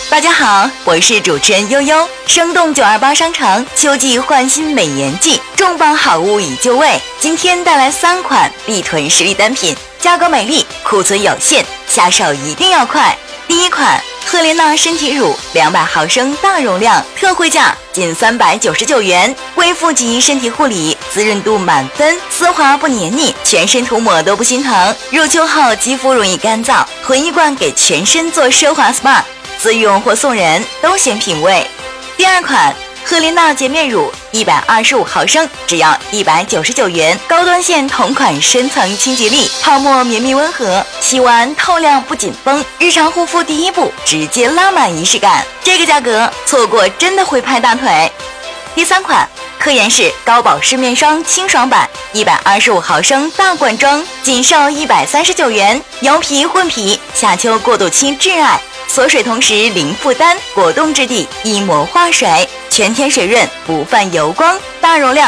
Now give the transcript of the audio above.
大家好，我是主持人悠悠。生动928商场秋季焕新美颜季，重磅好物已就位。今天带来3款力囤实力单品，价格美丽，库存有限，下手一定要快。第一款赫莲娜身体乳200毫升大容量，特惠价仅399元，微负极身体护理，滋润度满分，丝滑不黏腻，全身涂抹都不心疼。入秋后肌肤容易干燥，混一罐给全身做奢华 SPA， 自用或送人都显品味。第二款赫莲娜洁面乳125毫升，只要199元，高端线同款深层清洁力，泡沫绵密温和，洗完透亮不紧绷，日常护肤第一步直接拉满仪式感。这个价格错过真的会拍大腿。第三款科颜氏高保湿面霜清爽版125毫升大罐装，仅售139元，油皮混皮，夏秋过渡期挚爱，锁水同时零负担，果冻质地，一膜化水，全天水润不泛油光，大容量